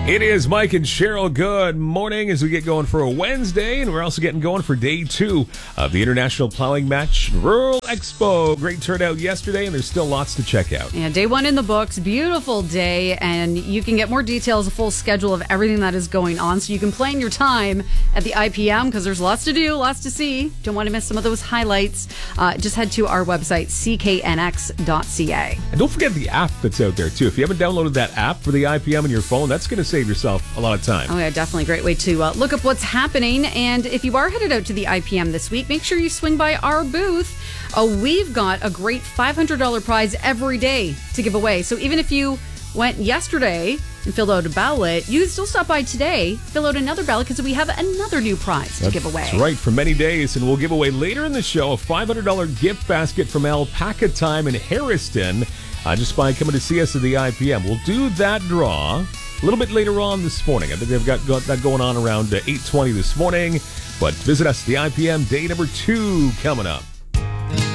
It is Mike and Cheryl. Good morning as we get going for a Wednesday, and we're also getting going for day 2 of the International Plowing Match Rural Expo. Great turnout yesterday, and there's still lots to check out. Yeah, day 1 in the books. Beautiful day, and you can get more details, a full schedule of everything that is going on, so you can plan your time at the IPM because there's lots to do, lots to see. Don't want to miss some of those highlights. Just head to our website, cknx.ca. And don't forget the app that's out there, too. If you haven't downloaded that app for the IPM on your phone, that's going to save yourself a lot of time. Oh yeah, definitely a great way to look up what's happening. And if you are headed out to the IPM this week, make sure you swing by our booth. We've got a great $500 prize every day to give away. So even if you went yesterday and filled out a ballot, you can still stop by today, fill out another ballot, because we have another new prize to give away. That's right, for many days. And we'll give away later in the show a $500 gift basket from Alpaca Time in Harrison, just by coming to see us at the IPM. We'll do that draw a little bit later on this morning. I think they've got that going on around 8:20 this morning. But visit us at the IPM, day number 2 coming up.